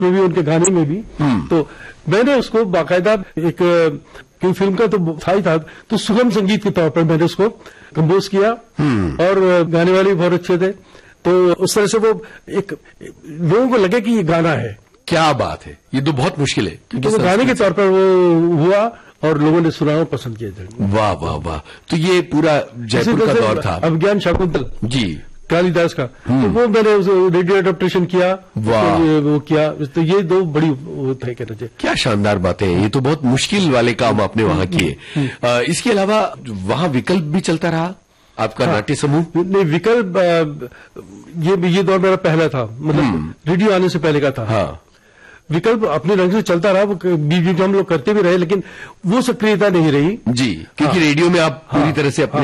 में भी, उनके गाने में भी। तो मैंने उसको बाकायदा एक क्योंकि फिल्म का तो था ही था, तो सुगम संगीत के तौर पर मैंने उसको कंपोज किया और गाने वाले भी बहुत अच्छे थे। तो उस तरह से वो एक लोगों को लगे कि ये गाना है। क्या बात है, ये तो बहुत मुश्किल है। तो वो गाने के तौर पर वो हुआ और लोगों ने सुना और पसंद किया। वाह वाह वाह। तो ये पूरा जयपुर का दौर था। अभिज्ञान शाकुंतल जी कालिदास का, तो वो मैंने रेडियो एडेप्टेशन किया, वो किया। तो ये दो बड़ी वो थे कहना चाहिए। क्या शानदार बातें हैं, ये तो बहुत मुश्किल वाले काम आपने वहां किए। इसके अलावा वहां विकल्प भी चलता रहा आपका नाट्य समूह? नहीं, विकल्प ये दौर मेरा पहला था, मतलब रेडियो आने से पहले का था। हाँ, विकल्प अपने रंग से चलता रहा, वो बीच बीच हम लोग करते भी रहे, लेकिन वो सक्रियता नहीं रही जी, क्योंकि रेडियो में आप पूरी तरह से अपने